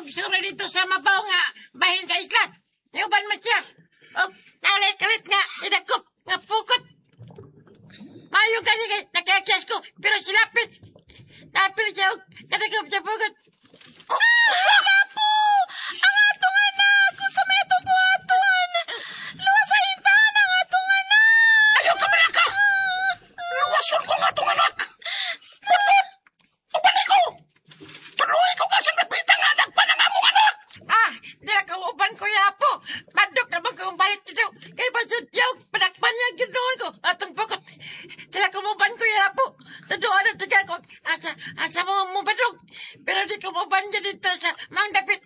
og sura dito sa mabaw nga bahin sa isla. Iuban man siya. Og kalit nga idakop nga pukot. Mayo gani kay nakakyas ko pero silapit. Tapil siya og kadagop sa pukot. Sala po! Ang atong anak! Kung sa may buhatuan! Luwas sa hintahan ang atong anak! Ayaw ka malaka! Luwason ko ang atong anak! Bakit? Ubanay ko! Tuloy ko kasi napitang anak pa ng among anak! Dila ka uban ko yapo. Madok na bang kong balik dito. Kay basod yaw, panakpan niya ang ginoon ko. Atong pukot. Dila ka uban ko yapo. Tuduan at taga ko. Asa mo badog. Pero di ko uban dyan dito sa mang dapit.